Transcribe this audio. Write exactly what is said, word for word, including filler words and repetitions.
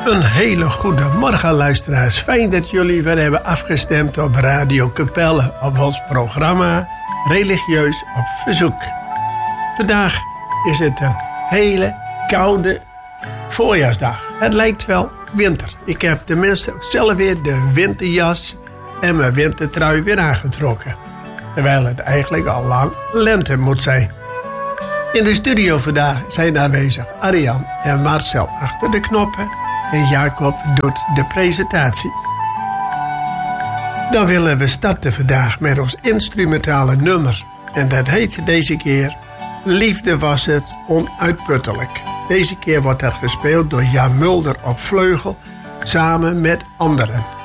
Een hele goede morgen, luisteraars. Fijn dat jullie weer hebben afgestemd op Radio Capelle op ons programma Religieus op Verzoek. Vandaag is het een hele koude voorjaarsdag. Het lijkt wel winter. Ik heb tenminste zelf weer de winterjas en mijn wintertrui weer aangetrokken. Terwijl het eigenlijk al lang lente moet zijn. In de studio vandaag zijn aanwezig Arjan en Marcel achter de knoppen. En Jacob doet de presentatie. Dan willen we starten vandaag met ons instrumentale nummer. En dat heet deze keer Liefde was het onuitputtelijk. Deze keer wordt dat gespeeld door Jan Mulder op vleugel samen met anderen.